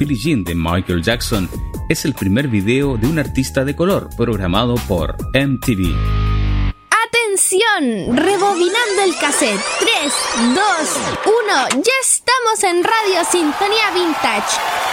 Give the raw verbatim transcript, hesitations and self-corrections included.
Billie Jean de Michael Jackson es el primer video de un artista de color programado por M T V. ¡Atención! Rebobinando el cassette. tres, dos, uno. Ya estamos en Radio Sintonía Vintage.